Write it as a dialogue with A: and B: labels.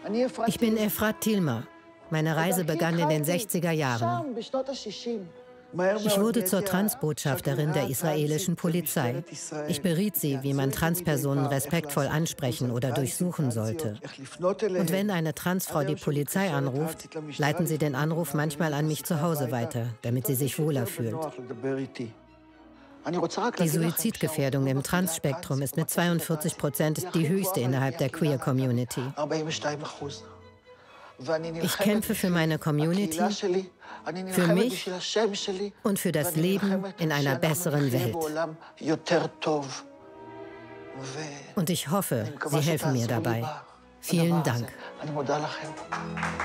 A: Ich bin Efrat Tilma. Meine Reise begann in den 60er Jahren. Ich wurde zur Transbotschafterin der israelischen Polizei. Ich beriet sie, wie man Transpersonen respektvoll ansprechen oder durchsuchen sollte. Und wenn eine Transfrau die Polizei anruft, leiten sie den Anruf manchmal an mich zu Hause weiter, damit sie sich wohler fühlt. Die Suizidgefährdung im Transspektrum ist mit 42% die höchste innerhalb der Queer Community. Ich kämpfe für meine Community, für mich und für das Leben in einer besseren Welt. Und ich hoffe, Sie helfen mir dabei. Vielen Dank.